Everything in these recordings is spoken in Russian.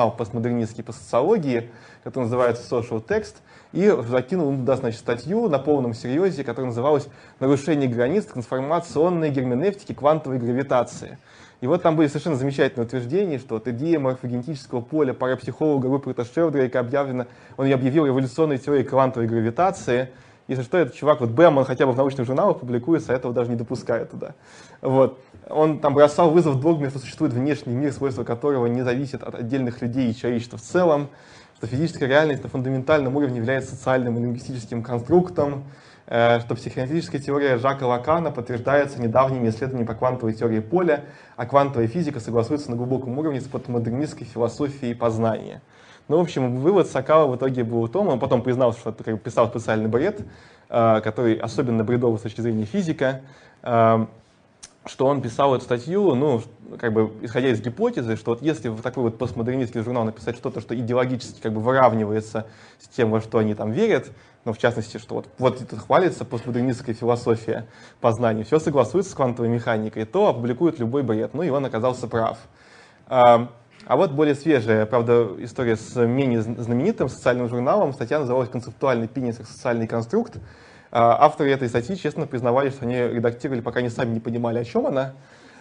постмодернистский по социологии, который называется Social Text, и закинул туда, значит, статью на полном серьезе, которая называлась «Нарушение границ трансформационной герменевтики квантовой гравитации». И вот там были совершенно замечательные утверждения, что вот идея морфогенетического поля парапсихолога Руперта Шелдрейка объявлена, он ее объявил революционной теорией квантовой гравитации. Если что, этот чувак, вот Бэм, он хотя бы в научных журналах публикуется, а этого даже не допускает туда. Вот. Он там бросал вызов догме, что существует внешний мир, свойства которого не зависят от отдельных людей и человечества в целом, что физическая реальность на фундаментальном уровне является социальным и лингвистическим конструктом, что психоаналитическая теория Жака Лакана подтверждается недавними исследованиями по квантовой теории поля, а квантовая физика согласуется на глубоком уровне с постмодернистской философией познания. Ну, в общем, вывод Сакала в итоге был в том, он потом признал, что это писал специальный бред, который особенно бредовый с точки зрения физика, что он писал эту статью, ну, как бы исходя из гипотезы, что вот если в такой вот постмодернистский журнал написать что-то, что идеологически как бы выравнивается с тем, во что они там верят, ну, в частности, что вот это хвалится постмодернистская философия познания, все согласуется с квантовой механикой, то опубликует любой бред. Ну, и он оказался прав. А вот более свежая, правда, история с менее знаменитым социальным журналом. Статья называлась «Концептуальный пенис как социальный конструкт». Авторы этой статьи честно признавали, что они редактировали, пока они сами не понимали, о чем она.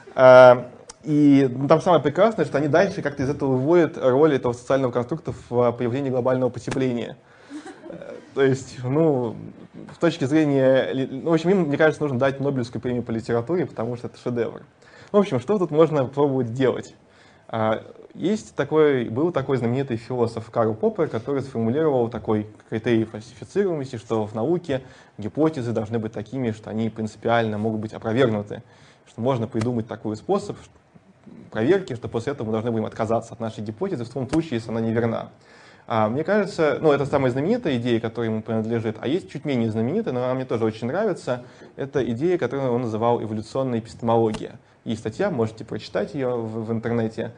И там самое прекрасное, что они дальше как-то из этого выводят роль этого социального конструкта в появлении глобального потепления. То есть, ну, с точки зрения... Ну, в общем, им, мне кажется, нужно дать Нобелевскую премию по литературе, потому что это шедевр. В общем, что тут можно пробовать делать? Был такой знаменитый философ Карл Поппер, который сформулировал такой критерий фальсифицируемости, что в науке гипотезы должны быть такими, что они принципиально могут быть опровергнуты, что можно придумать такой способ проверки, что после этого мы должны будем отказаться от нашей гипотезы в том случае, если она неверна. Мне кажется, ну, это самая знаменитая идея, которая ему принадлежит, а есть чуть менее знаменитая, но она мне тоже очень нравится. Это идея, которую он называл эволюционной эпистемологией. Есть статья, можете прочитать ее в интернете.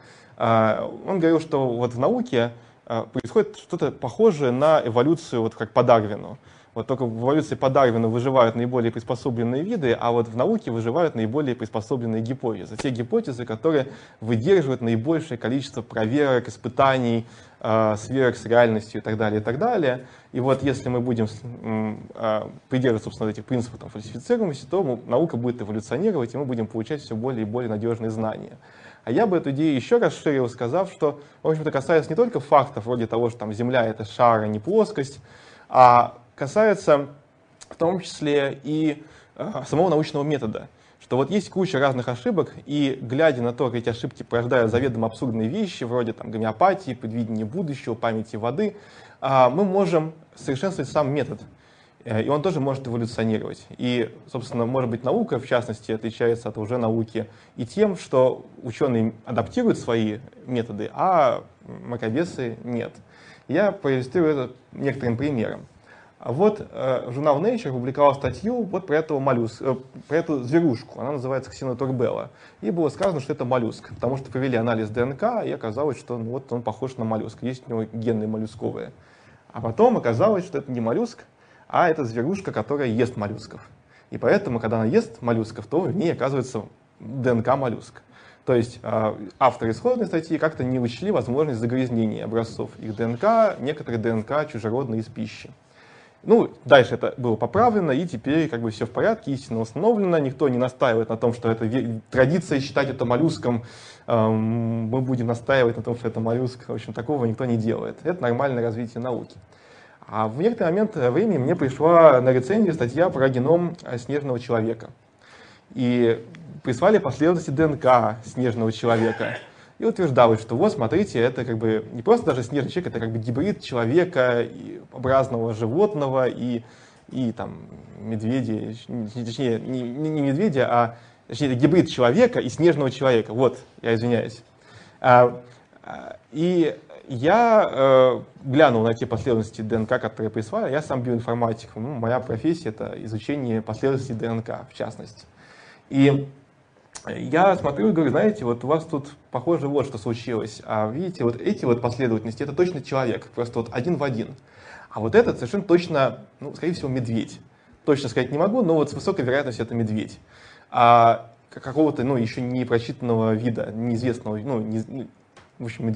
Он говорил, что вот в науке происходит что-то похожее на эволюцию, вот как по Дарвину. Вот только в эволюции по Дарвину выживают наиболее приспособленные виды, а вот в науке выживают наиболее приспособленные гипотезы. Те гипотезы, которые выдерживают наибольшее количество проверок, испытаний, сверок с реальностью и так далее, и так далее. И вот если мы будем придерживаться, собственно, этих принципов фальсифицируемости, то наука будет эволюционировать, и мы будем получать все более и более надежные знания. А я бы эту идею еще расширил, сказав, что, в общем-то, касается не только фактов, вроде того, что там Земля — это шар, а не плоскость, а касается в том числе и самого научного метода. Что вот есть куча разных ошибок, и глядя на то, как эти ошибки порождают заведомо абсурдные вещи, вроде там гомеопатии, предвидения будущего, памяти воды, мы можем совершенствовать сам метод. И он тоже может эволюционировать. И, собственно, может быть, наука, в частности, отличается от лженауки и тем, что ученые адаптируют свои методы, а мракобесы нет. Я проиллюстрирую это некоторым примером. Вот журнал Nature опубликовал статью вот про этого моллюска, про эту зверушку. Она называется Ксеноторбелла. И было сказано, что это моллюск, потому что провели анализ ДНК, и оказалось, что ну, вот он похож на моллюск. Есть у него гены моллюсковые. А потом оказалось, что это не моллюск, а это зверушка, которая ест моллюсков. И поэтому, когда она ест моллюсков, то в ней оказывается ДНК моллюск. То есть авторы исходной статьи как-то не учли возможность загрязнения образцов их ДНК, некоторые ДНК чужеродные из пищи. Ну, дальше это было поправлено, и теперь как бы все в порядке, истина установлена, никто не настаивает на том, что это традиция считать это моллюском, мы будем настаивать на том, что это моллюск, в общем, такого никто не делает. Это нормальное развитие науки. А в некоторый момент времени мне пришла на рецензию статья про геном снежного человека. И прислали последовательности ДНК снежного человека. И утверждалось, что вот, смотрите, это как бы не просто даже снежный человек, это как бы гибрид человека, образного животного и там медведя, точнее, не медведя, а точнее, это гибрид человека и снежного человека. Вот, я извиняюсь. И я глянул на те последовательности ДНК, которые прислали. Я сам биоинформатик. Моя профессия — это изучение последовательностей ДНК, в частности. И я смотрю и говорю, знаете, вот у вас тут, похоже, вот что случилось. А видите, вот эти вот последовательности — это точно человек, просто вот один в один. А вот этот совершенно точно, ну, скорее всего, медведь. Точно сказать не могу, но вот с высокой вероятностью это медведь. А какого-то, ну, еще не прочитанного вида, неизвестного, ну, в общем, медведь.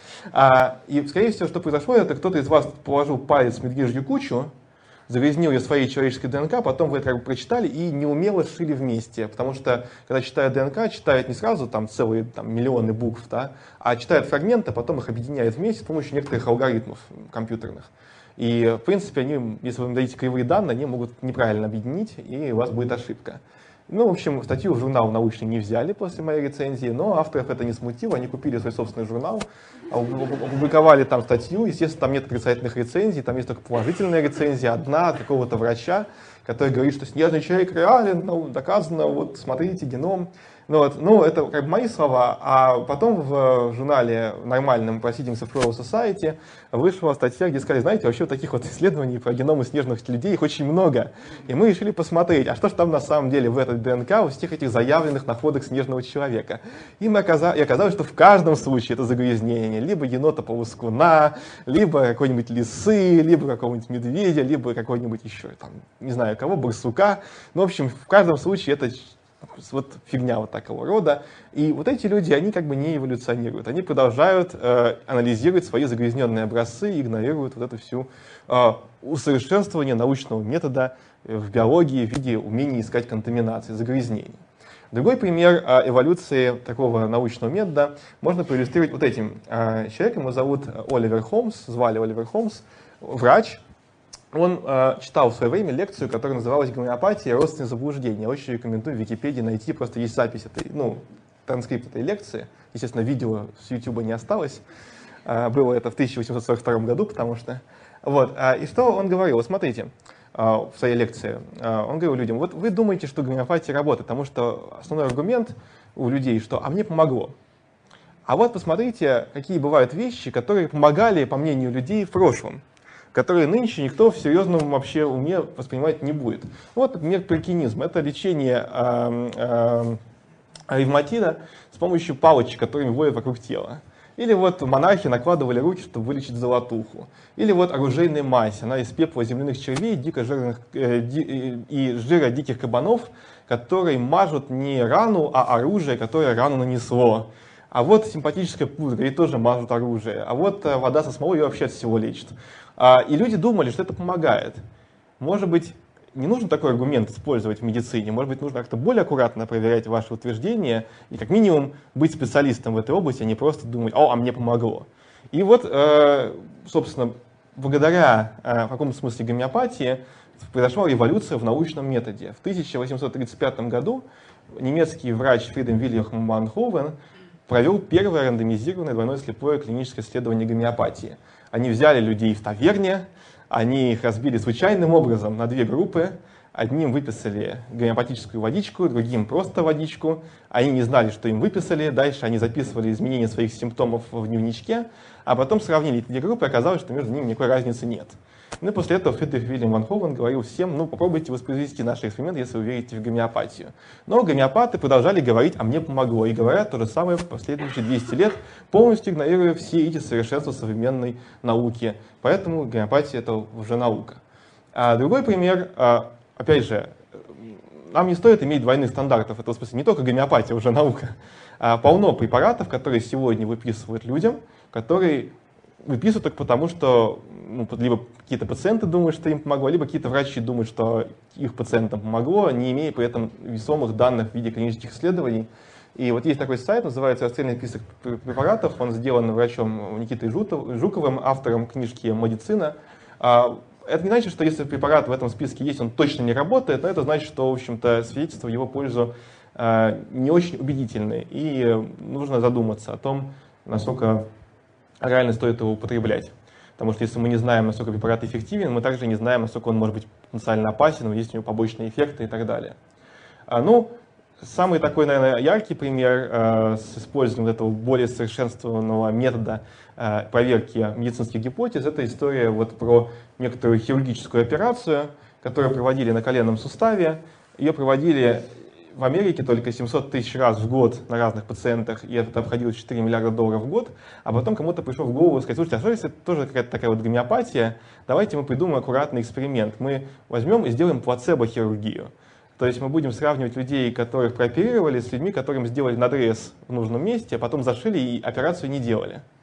И, скорее всего, что произошло, это кто-то из вас положил палец в медвежью кучу, загрязнил ее своей человеческой ДНК, потом вы это как бы прочитали и неумело сшили вместе. Потому что, когда читают ДНК, читают не сразу там целые миллионы букв, да, а читают фрагменты, а потом их объединяют вместе с помощью некоторых алгоритмов компьютерных. И, в принципе, они, если вы им дадите кривые данные, они могут неправильно объединить, и у вас будет ошибка. Ну, в общем, статью в журнал научный не взяли после моей рецензии, но авторов это не смутило, они купили свой собственный журнал, опубликовали там статью, естественно, там нет отрицательных рецензий, там есть только положительная рецензия, одна от какого-то врача, который говорит, что снежный человек реален, ну, доказано, вот смотрите, геном. Ну, это как бы мои слова, а потом в журнале нормальном Proceedings of Royal Society вышла статья, где сказали, знаете, вообще вот таких вот исследований про геномы снежных людей их очень много. И мы решили посмотреть, а что же там на самом деле в этой ДНК у всех этих заявленных находок снежного человека. И оказалось, что в каждом случае это загрязнение либо енота-полускуна, либо какой-нибудь лисы, либо какого-нибудь медведя, либо какой-нибудь еще, там, не знаю кого, барсука. Ну, в общем, в каждом случае это вот фигня вот такого рода. И вот эти люди, они как бы не эволюционируют. Они продолжают анализировать свои загрязненные образцы и игнорируют вот это все усовершенствование научного метода в биологии в виде умения искать контаминации, загрязнений. Другой пример эволюции такого научного метода можно проиллюстрировать вот этим человеком. Его зовут Оливер Холмс, звали Оливер Холмс, врач. Он читал в свое время лекцию, которая называлась «Гомеопатия. Родственные заблуждения». Очень рекомендую в Википедии найти, просто есть запись этой, транскрипт этой лекции. Естественно, видео с YouTube не осталось. Было это в 1842 году, потому что... Вот. И что он говорил? Вот смотрите, в своей лекции. Он говорил людям, вот вы думаете, что гомеопатия работает, потому что основной аргумент у людей, что «а мне помогло». А вот посмотрите, какие бывают вещи, которые помогали, по мнению людей, в прошлом, которые нынче никто в серьезном вообще уме воспринимать не будет. Вот, например, перкинизм. Это лечение ревматида с помощью палочек, которыми водят вокруг тела. Или вот монахи накладывали руки, чтобы вылечить золотуху. Или вот оружейная мазь. Она из пепла земляных червей и жира диких кабанов, которые мажут не рану, а оружие, которое рану нанесло. А вот симпатическая пудра, и тоже мажут оружие. А вот вода со смолой ее вообще от всего лечит. И люди думали, что это помогает. Может быть, не нужно такой аргумент использовать в медицине, может быть, нужно как-то более аккуратно проверять ваши утверждения и как минимум быть специалистом в этой области, а не просто думать, а мне помогло. И вот, собственно, благодаря в каком-то смысле гомеопатии произошла революция в научном методе. В 1835 году немецкий врач Фридем Вильгельм ван Ховен провел первое рандомизированное двойное слепое клиническое исследование гомеопатии. Они взяли людей в таверне, они их разбили случайным образом на две группы. Одним выписали гомеопатическую водичку, другим просто водичку. Они не знали, что им выписали. Дальше они записывали изменения своих симптомов в дневничке, а потом сравнили эти две группы, и оказалось, что между ними никакой разницы нет. Ну и после этого Фридрих Вильгельм ван Ховен говорил всем, попробуйте воспроизвести наш эксперимент, если вы верите в гомеопатию. Но гомеопаты продолжали говорить, а мне помогло. И говорят то же самое в последующие 200 лет, полностью игнорируя все эти совершенства современной науки. Поэтому гомеопатия — это уже наука. Другой пример, опять же, нам не стоит иметь двойных стандартов. Это в смысле не только гомеопатия, уже наука. Полно препаратов, которые сегодня выписывают людям, которые выписывают только потому, что либо какие-то пациенты думают, что им помогло, либо какие-то врачи думают, что их пациентам помогло, не имея при этом весомых данных в виде клинических исследований. И вот есть такой сайт, называется «Расстрельный список препаратов». Он сделан врачом Никитой Жуковым, автором книжки «Медицина». Это не значит, что если препарат в этом списке есть, он точно не работает, но это значит, что, в общем-то, свидетельства в его пользу не очень убедительны. И нужно задуматься о том, насколько реально стоит его употреблять. Потому что если мы не знаем, насколько препарат эффективен, мы также не знаем, насколько он может быть потенциально опасен, есть у него побочные эффекты и так далее. Самый такой, наверное, яркий пример с использованием этого более совершенствованного метода проверки медицинских гипотез — это история про некоторую хирургическую операцию, которую проводили на коленном суставе. Ее проводили в Америке только 700 тысяч раз в год на разных пациентах, и это обходилось $4 миллиарда в год. А потом кому-то пришло в голову сказать, слушайте, а что если это тоже какая-то такая вот гомеопатия, давайте мы придумаем аккуратный эксперимент. Мы возьмем и сделаем плацебо-хирургию. То есть мы будем сравнивать людей, которых прооперировали, с людьми, которым сделали надрез в нужном месте, а потом зашили и операцию не делали.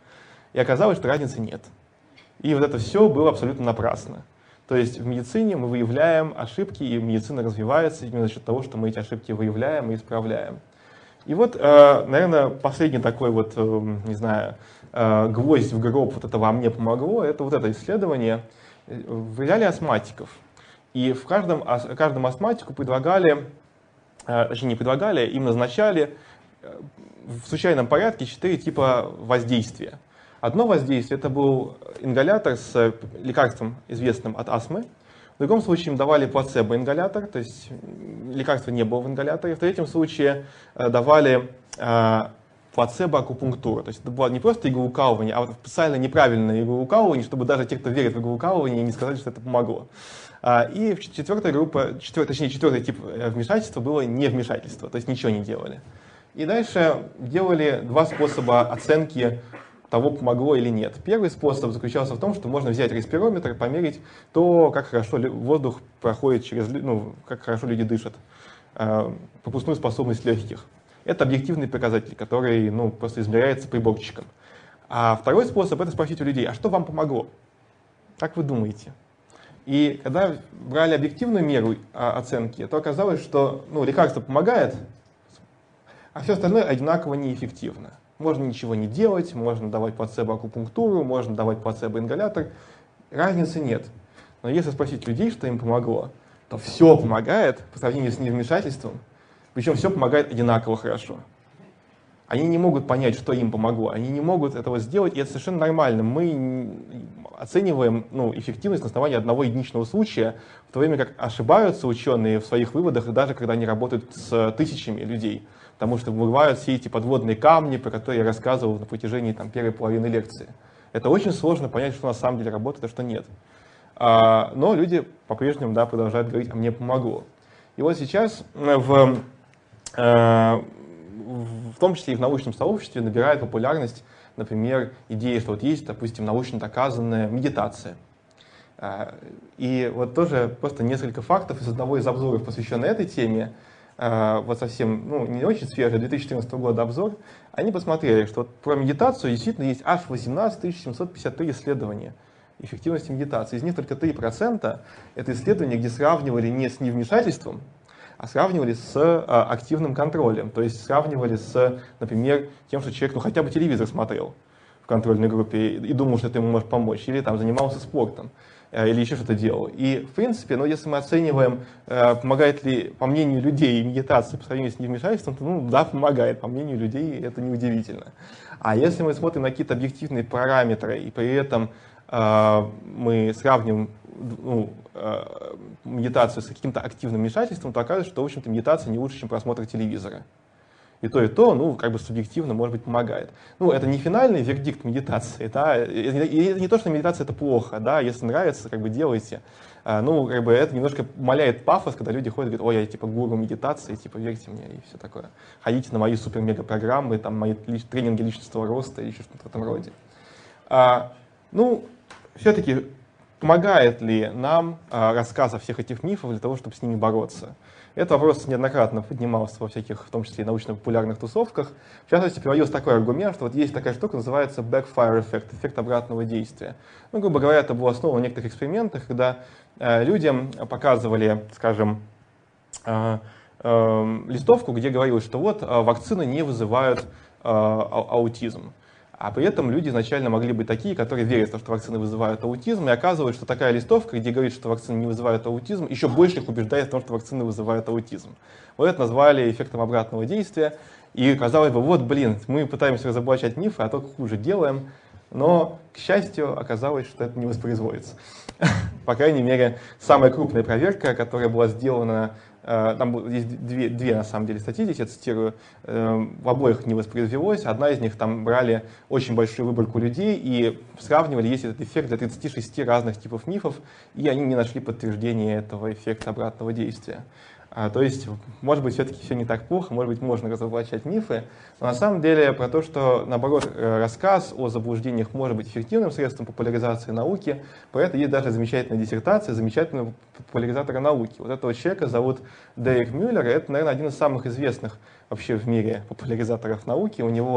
И оказалось, что разницы нет. И вот это все было абсолютно напрасно. То есть в медицине мы выявляем ошибки, и медицина развивается именно за счет того, что мы эти ошибки выявляем и исправляем. И вот, наверное, последний такой вот, не знаю, гвоздь в гроб вот этого «а мне помогло» — это вот это исследование. Взяли астматиков. И в каждому астматику предлагали, точнее не предлагали, им назначали в случайном порядке 4 типа воздействия. Одно воздействие — это был ингалятор с лекарством, известным от астмы. В другом случае им давали плацебо-ингалятор, то есть лекарства не было в ингаляторе. В третьем случае давали плацебо-акупунктуру. То есть это было не просто иглоукалывание, а вот специально неправильное иглоукалывание, чтобы даже те, кто верит в иглоукалывание, не сказали, что это помогло. И четвертая группа, четвертый тип вмешательства было невмешательство, то есть ничего не делали. И дальше делали 2 способа оценки того, помогло или нет. Первый способ заключался в том, что можно взять респирометр и померить то, как хорошо воздух проходит через, как хорошо люди дышат, пропускную способность легких. Это объективный показатель, который просто измеряется приборчиком. А второй способ — это спросить у людей, а что вам помогло? Как вы думаете? И когда брали объективную меру оценки, то оказалось, что лекарство помогает, а все остальное одинаково неэффективно. Можно ничего не делать, можно давать плацебо-акупунктуру, можно давать плацебо-ингалятор. Разницы нет. Но если спросить людей, что им помогло, то все помогает по сравнению с невмешательством, причем все помогает одинаково хорошо. Они не могут понять, что им помогло, они не могут этого сделать, и это совершенно нормально. Мы оцениваем эффективность на основании одного единичного случая, в то время как ошибаются ученые в своих выводах, и даже когда они работают с тысячами людей. Потому что бывают все эти подводные камни, про которые я рассказывал на протяжении первой половины лекции. Это очень сложно понять, что на самом деле работает, а что нет. Но люди по-прежнему продолжают говорить, а мне помогло. И вот сейчас в том числе и в научном сообществе набирает популярность, например, идея, что вот есть, допустим, научно доказанная медитация. И вот тоже просто несколько фактов из одного из обзоров, посвященных этой теме, вот совсем, не очень свежий, 2014 года обзор, они посмотрели, что вот про медитацию действительно есть аж 18 753 исследования эффективности медитации. Из них только 3% это исследования, где сравнивали не с невмешательством, а сравнивали с активным контролем. То есть сравнивали с, например, тем, что человек хотя бы телевизор смотрел в контрольной группе и думал, что это ему может помочь, или занимался спортом, или еще что-то делал. И, в принципе, если мы оцениваем, помогает ли, по мнению людей, медитация по сравнению с невмешательством, то, да, помогает. По мнению людей это неудивительно. А если мы смотрим на какие-то объективные параметры, и при этом мы сравним медитацию с каким-то активным вмешательством, то окажется, что, в общем-то, медитация не лучше, чем просмотр телевизора. И то, субъективно, может быть, помогает. Это не финальный вердикт медитации, да, и это не то, что медитация — это плохо, да, если нравится, делайте. Это немножко умаляет пафос, когда люди ходят и говорят, ой, я гуру медитации, верьте мне, и все такое. Ходите на мои супер-мега-программы, мои тренинги личностного роста, или еще что-то в этом роде. Все-таки помогает ли нам рассказ о всех этих мифах для того, чтобы с ними бороться? Этот вопрос неоднократно поднимался во всяких, в том числе и научно-популярных тусовках. В частности, приводился такой аргумент, что вот есть такая штука, называется backfire эффект, эффект обратного действия. Грубо говоря, это было основано на некоторых экспериментах, когда людям показывали, скажем, листовку, где говорилось, что вот вакцины не вызывают аутизм. А при этом люди изначально могли быть такие, которые верят в то, что вакцины вызывают аутизм, и оказывается, что такая листовка, где говорит, что вакцины не вызывают аутизм, еще больше их убеждает в том, что вакцины вызывают аутизм. Вот это назвали эффектом обратного действия. И казалось бы, мы пытаемся разоблачать мифы, а только хуже делаем. Но, к счастью, оказалось, что это не воспроизводится. По крайней мере, самая крупная проверка, которая была сделана, там есть две на самом деле статьи, здесь я цитирую, в обоих не воспроизвелось. Одна из них, там брали очень большую выборку людей и сравнивали, есть этот эффект для 36 разных типов мифов, и они не нашли подтверждения этого эффекта обратного действия. То есть, может быть, все-таки все не так плохо, может быть, можно разоблачать мифы, но на самом деле про то, что, наоборот, рассказ о заблуждениях может быть эффективным средством популяризации науки, про это есть даже замечательная диссертация замечательного популяризатора науки. Вот этого человека зовут Дерек Мюллер, и это, наверное, один из самых известных вообще в мире популяризаторов науки. У него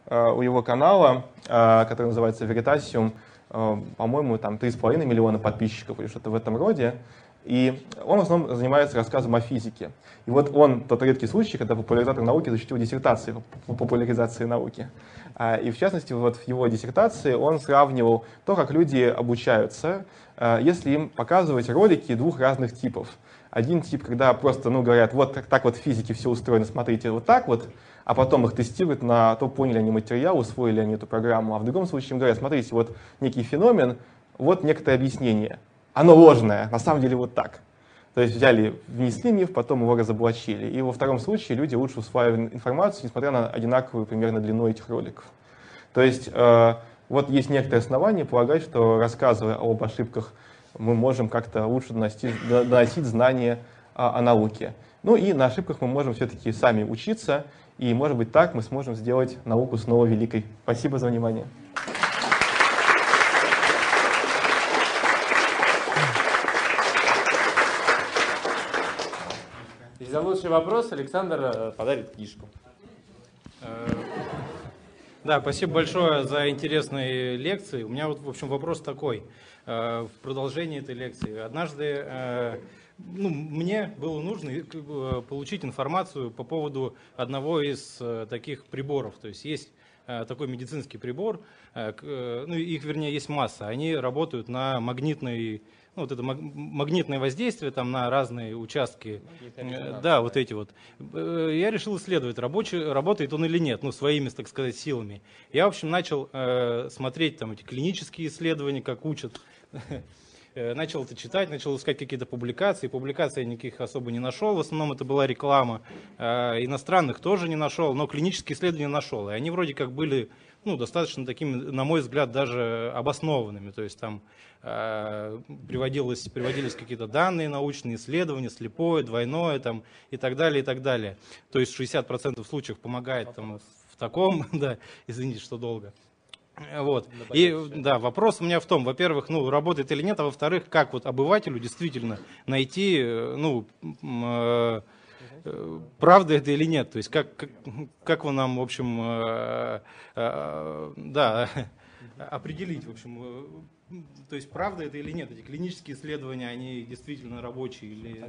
у его канала, который называется Veritasium, по-моему, там 3,5 миллиона подписчиков или что-то в этом роде. И он в основном занимается рассказом о физике. И вот он тот редкий случай, когда популяризатор науки защитил диссертацию по популяризации науки. И в частности, вот в его диссертации он сравнивал то, как люди обучаются, если им показывать ролики двух разных типов. Один тип, когда просто говорят, вот так вот в физике все устроено, смотрите, вот так вот, а потом их тестируют на то, поняли они материал, усвоили они эту программу. А в другом случае им говорят, смотрите, вот некий феномен, вот некоторое объяснение. Оно ложное, на самом деле вот так. То есть взяли, внесли миф, потом его разоблачили. И во втором случае люди лучше усваивают информацию, несмотря на одинаковую примерно длину этих роликов. То есть вот есть некоторые основания полагать, что, рассказывая об ошибках, мы можем как-то лучше доносить знания о науке. Ну и на ошибках мы можем все-таки сами учиться, и, может быть, так мы сможем сделать науку снова великой. Спасибо за внимание. И за лучший вопрос Александр подарит книжку. Да, спасибо большое за интересные лекции. У меня вот, в общем, вопрос такой. В продолжении этой лекции. Однажды мне было нужно получить информацию по поводу одного из таких приборов. То есть есть такой медицинский прибор, их, вернее, есть масса. Они работают на магнитное воздействие там, на разные участки. Да, вот эти вот. Я решил исследовать, работает он или нет, своими, так сказать, силами. Я, в общем, начал смотреть там эти клинические исследования, как учат. Начал это читать, начал искать какие-то публикации. Публикаций я никаких особо не нашел. В основном это была реклама. Иностранных тоже не нашел, но клинические исследования нашел. И они вроде как были достаточно такими, на мой взгляд, даже обоснованными. То есть там приводились какие-то данные, научные исследования, слепое, двойное там, и так далее, и так далее. То есть 60% случаев помогает там, в таком, да, извините, что долго. Вот. И да, вопрос у меня в том, во-первых, работает или нет, а во-вторых, как вот обывателю действительно найти, правда это или нет, то есть как вы нам, в общем, определить, в общем, то есть правда это или нет, эти клинические исследования, они действительно рабочие или...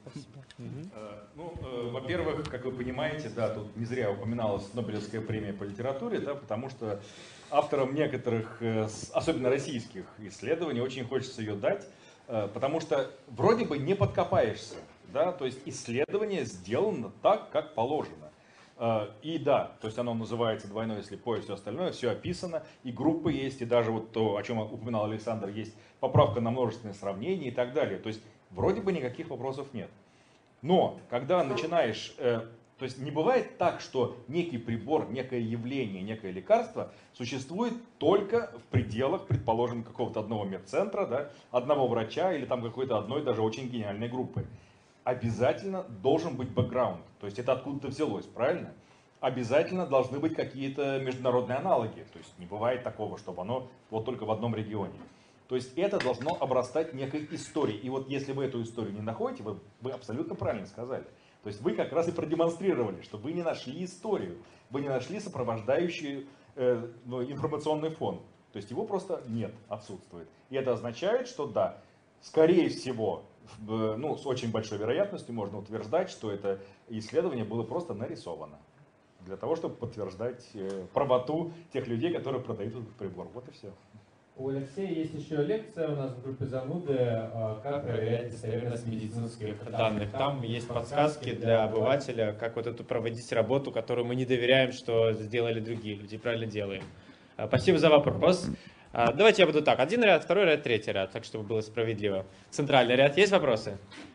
Во-первых, как вы понимаете, да, тут не зря упоминалась Нобелевская премия по литературе, да, потому что авторам некоторых, особенно российских исследований, очень хочется ее дать, потому что вроде бы не подкопаешься, да, то есть исследование сделано так, как положено. И да, то есть оно называется двойное, слепое, все остальное, все описано, и группы есть, и даже вот то, о чем упоминал Александр, есть поправка на множественные сравнения и так далее. То есть вроде бы никаких вопросов нет. Но когда начинаешь, то есть не бывает так, что некий прибор, некое явление, некое лекарство существует только в пределах, предположим, какого-то одного медцентра, да, одного врача или там какой-то одной даже очень гениальной группы. Обязательно должен быть бэкграунд, то есть это откуда-то взялось, правильно? Обязательно должны быть какие-то международные аналоги, то есть не бывает такого, чтобы оно вот только в одном регионе. То есть это должно обрастать некой историей. И вот если вы эту историю не находите, вы абсолютно правильно сказали. То есть вы как раз и продемонстрировали, что вы не нашли историю, вы не нашли сопровождающий информационный фон. То есть его просто нет, отсутствует. И это означает, что да, скорее всего, с очень большой вероятностью можно утверждать, что это исследование было просто нарисовано. Для того, чтобы подтверждать правоту тех людей, которые продают этот прибор. Вот и все. У Алексея есть еще лекция у нас в группе Зануды, как проверять достоверность медицинских данных. Там есть подсказки для обывателя, как вот эту проводить работу, которую мы не доверяем, что сделали другие люди, правильно делаем. Спасибо за вопрос. Давайте я буду так. Один ряд, второй ряд, третий ряд, так чтобы было справедливо. Центральный ряд. Есть вопросы?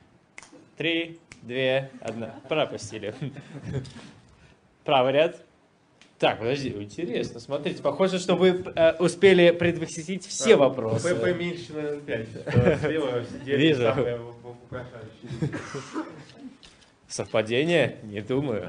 3, 2, 1. Пропустили. Правый ряд. Так, подожди, интересно. Смотрите, похоже, что вы успели предвосхитить все вопросы. ПП меньше на 5. Слева сидели Вижу. самые вопрошающие. Совпадение? Не думаю.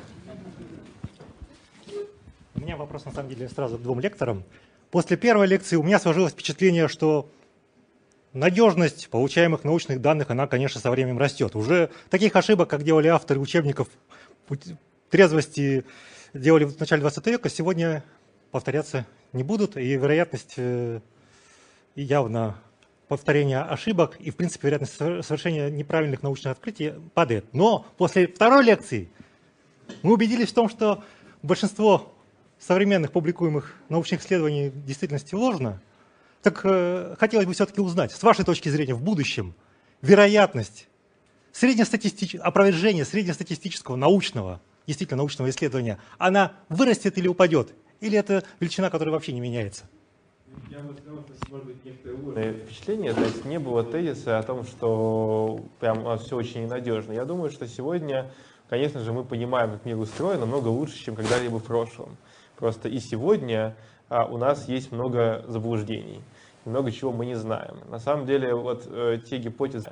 У меня вопрос, на самом деле, сразу к двум лекторам. После первой лекции у меня сложилось впечатление, что надежность получаемых научных данных, она, конечно, со временем растет. Уже таких ошибок, как делали авторы учебников трезвости, делали в начале 20 века, сегодня повторяться не будут, и вероятность явно повторения ошибок и, в принципе, вероятность совершения неправильных научных открытий падает. Но после второй лекции мы убедились в том, что большинство современных публикуемых научных исследований в действительности ложно. Так хотелось бы все-таки узнать, с вашей точки зрения, в будущем вероятность опровержения среднестатистического научного, действительно научного исследования, она вырастет или упадет? Или это величина, которая вообще не меняется? Я бы сказал, что, может быть, некоторые впечатления, то есть не было тезиса о том, что прям все очень ненадежно. Я думаю, что сегодня, конечно же, мы понимаем, как мир устроен, намного лучше, чем когда-либо в прошлом. Просто и сегодня у нас есть много заблуждений, много чего мы не знаем. На самом деле, те гипотезы,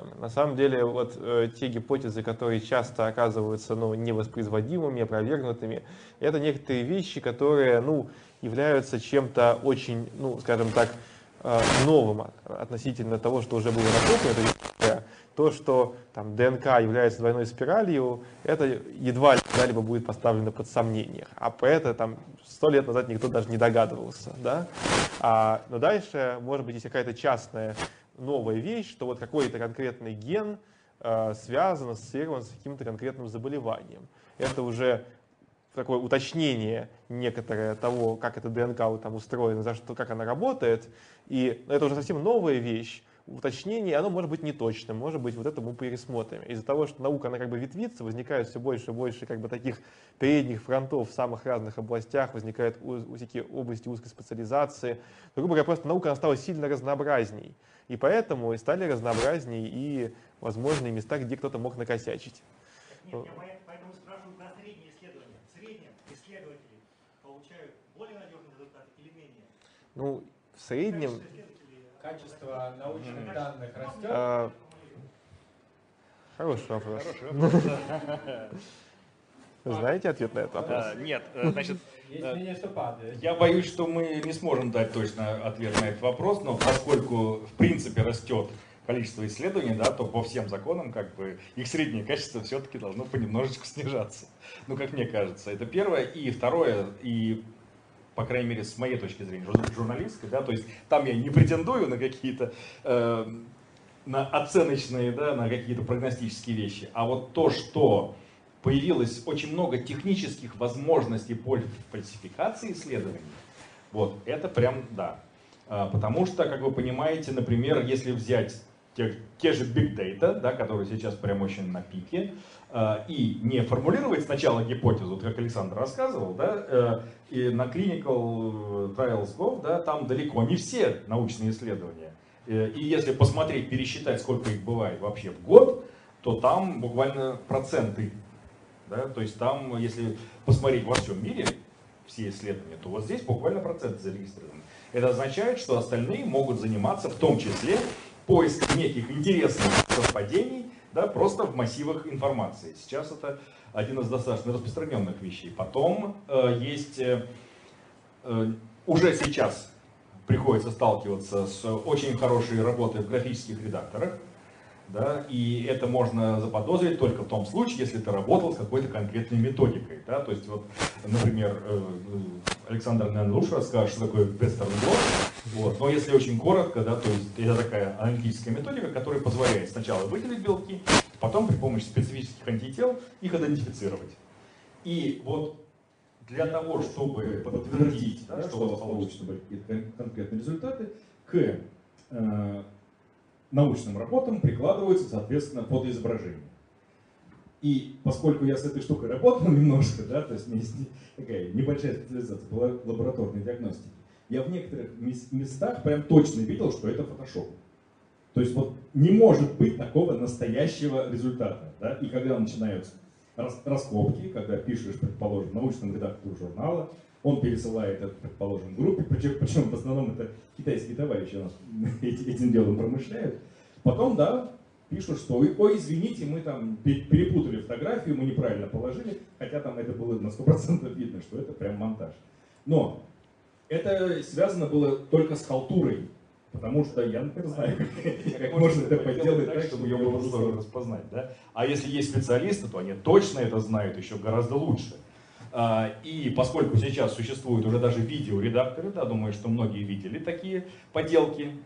которые часто оказываются невоспроизводимыми, опровергнутыми, это некоторые вещи, которые являются чем-то очень, скажем так, новым относительно того, что уже было накоплено. То, что ДНК является двойной спиралью, это едва ли когда-либо будет поставлено под сомнение. А про это 100 лет назад никто даже не догадывался. Да? Но дальше, может быть, есть какая-то частная новая вещь, что какой-то конкретный ген связан, ассоциирован с каким-то конкретным заболеванием. Это уже такое уточнение некоторое того, как эта ДНК устроена, как она работает. И это уже совсем новая вещь. Уточнение, оно может быть неточным, может быть, это мы пересмотрим. Из-за того, что наука, она ветвится, возникают все больше и больше таких передних фронтов в самых разных областях, возникают всякие области узкой специализации. Грубо говоря, просто наука, она стала сильно разнообразней. И поэтому и стали разнообразней и возможные места, где кто-то мог накосячить. Нет, я поэтому спрашиваю про средние исследования. В среднем исследователи получают более надежный результат или менее? В среднем... Качество научных данных растет? Хороший вопрос. Вы знаете ответ на этот вопрос? Нет, значит, Есть мнение, что падает. я боюсь, что мы не сможем дать точно ответ на этот вопрос, но поскольку в принципе растет количество исследований, то по всем законам их среднее качество все-таки должно понемножечку снижаться. как мне кажется, это первое. И второе, и по крайней мере, с моей точки зрения, журналистской, то есть там я не претендую на какие-то на оценочные, на какие-то прогностические вещи, а то, что появилось очень много технических возможностей по фальсификации исследований, это прям да. Потому что, как вы понимаете, например, если взять те же big data, которые сейчас прям очень на пике, и не формулировать сначала гипотезу, как Александр рассказывал, и на clinicaltrials.gov, там далеко не все научные исследования. И если посмотреть, пересчитать, сколько их бывает вообще в год, то там буквально проценты. То есть там, если посмотреть во всем мире все исследования, то здесь буквально проценты зарегистрированы. Это означает, что остальные могут заниматься в том числе поиском неких интересных совпадений, просто в массивах информации. Сейчас это один из достаточно распространенных вещей. Потом есть, уже сейчас приходится сталкиваться с очень хорошей работой в графических редакторах. И это можно заподозрить только в том случае, если ты работал с какой-то конкретной методикой. То есть, например, Александр, наверное, лучше расскажет, что такое Western blot. Но если очень коротко, то есть это такая аналитическая методика, которая позволяет сначала выделить белки, потом при помощи специфических антител их идентифицировать. И для того, чтобы подтвердить, что у вас получится какие-то конкретные результаты, к научным работам прикладываются, соответственно, фотоизображения. И поскольку я с этой штукой работал немножко, то есть у меня есть такая небольшая специализация по лабораторной диагностике, я в некоторых местах прям точно видел, что это фотошоп. То есть не может быть такого настоящего результата. И когда начинаются раскопки, когда пишешь, предположим, научному редактору журнала, он пересылает это, предположим, группе, причем в основном это китайские товарищи у нас этим делом промышляют. Потом, пишут, что ой, извините, мы там перепутали фотографию, мы неправильно положили, хотя там это было на 100% видно, что это прям монтаж. Но это связано было только с халтурой, потому что я, например, знаю, как можно это подделать так, чтобы ее было сложно распознать. А если есть специалисты, то они точно это знают еще гораздо лучше. И поскольку сейчас существуют уже даже видеоредакторы, да, думаю, что многие видели такие поделки,